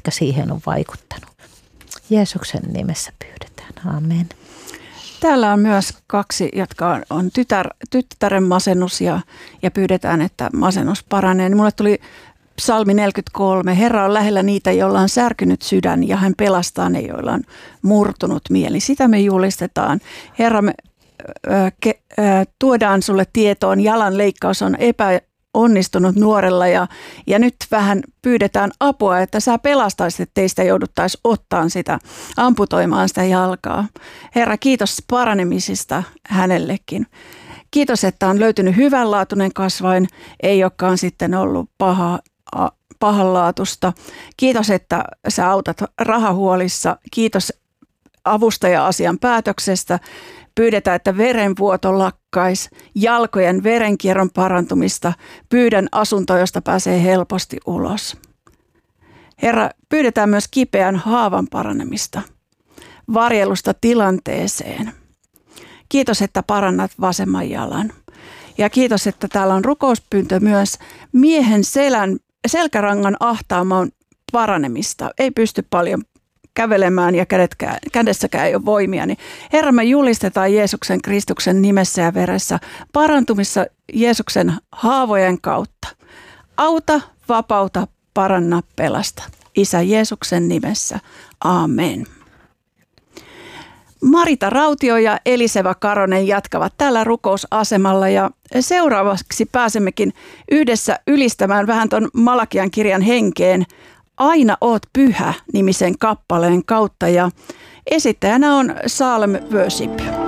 mitkä siihen on vaikuttanut. Jeesuksen nimessä pyydetään. Amen. Täällä on myös 2, jotka on tyttären masennus ja pyydetään, että masennus paranee. Niin mulle tuli Psalmi 43. Herra on lähellä niitä, joilla on särkynyt sydän ja hän pelastaa ne, joilla on murtunut mieli. Sitä me julistetaan. Herra, me tuodaan sulle tietoon, jalan leikkaus on epäonnistunut nuorella ja nyt vähän pyydetään apua, että sä pelastaisit, että teistä jouduttaisiin ottaan sitä, amputoimaan sitä jalkaa. Herra, kiitos paranemisista hänellekin. Kiitos, että on löytynyt hyvänlaatuinen kasvain, ei olekaan sitten ollut pahanlaatusta. Kiitos, että sä autat rahahuolissa. Kiitos avustaja-asian päätöksestä. Pyydetään, että verenvuoto lakkaisi, jalkojen verenkierron parantumista. Pyydän asuntoa, josta pääsee helposti ulos. Herra, pyydetään myös kipeän haavan paranemista, varjelusta tilanteeseen. Kiitos, että parannat vasemman jalan. Ja kiitos, että täällä on rukouspyyntö myös miehen selkärangan ahtaamman paranemista. Ei pysty paljon kävelemään ja kädessäkään ei ole voimia. Niin Herra, me julistetaan Jeesuksen Kristuksen nimessä ja veressä parantumissa Jeesuksen haavojen kautta. Auta, vapauta, paranna, pelasta. Isä Jeesuksen nimessä. Aamen. Marita Rautio ja Eliseva Karonen jatkavat täällä rukousasemalla ja seuraavaksi pääsemmekin yhdessä ylistämään vähän ton Malakian kirjan henkeen Aina oot pyhä -nimisen kappaleen kautta ja esittäjänä on Salem Worship.